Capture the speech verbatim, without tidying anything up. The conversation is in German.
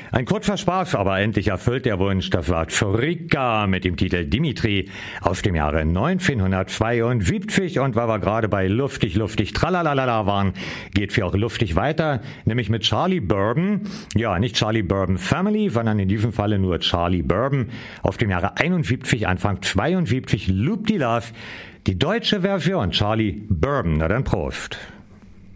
Ein kurzer Spaß, aber endlich erfüllt der Wunsch. Das war Zurika mit dem Titel Dimitri aus dem Jahre neunzehnhundertzweiundsiebzig. Und weil wir gerade bei Luftig, Luftig, Tralalala waren, geht's hier auch luftig weiter, nämlich mit Charlie Bourbon. Ja, nicht Charlie Bourbon Family, sondern in diesem Falle nur Charlie Bourbon aus dem Jahre einundsiebzig, Anfang zweiundsiebzig, Loop-de-Love. Die deutsche Version, Charlie Bourbon. Na dann Prost.